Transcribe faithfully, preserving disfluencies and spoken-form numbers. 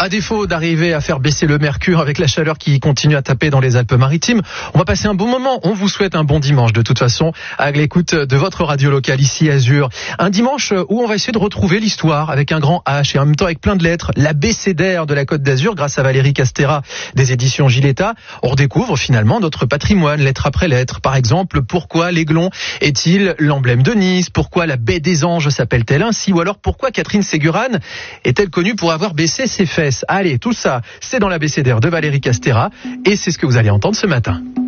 à défaut d'arriver à faire baisser le mercure avec la chaleur qui continue à taper dans les Alpes-Maritimes, on va passer un bon moment. On vous souhaite un bon dimanche de toute façon à l'écoute de votre radio locale ici Azur. Un dimanche où on va essayer de retrouver l'histoire avec un grand H et en même temps avec plein de lettres, l'abécédaire de la Côte d'Azur grâce à Valérie Castera des éditions Giletta. On redécouvre finalement notre patrimoine lettre après lettre. Par exemple, pourquoi l'aiglon est-il l'emblème de Nice? Pourquoi la baie des Anges s'appelle-t-elle ainsi? Ou alors pourquoi Catherine Ségurane est-elle connue pour avoir baissé ses fesses? Allez, tout ça, c'est dans l'abécédaire de Valérie Castera et c'est ce que vous allez entendre ce matin.